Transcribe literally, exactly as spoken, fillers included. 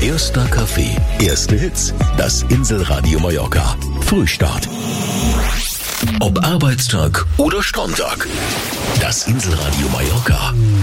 Erster Kaffee, erste Hits. Das Inselradio Mallorca. Frühstart. Ob Arbeitstag oder Sonntag. Das Inselradio Mallorca.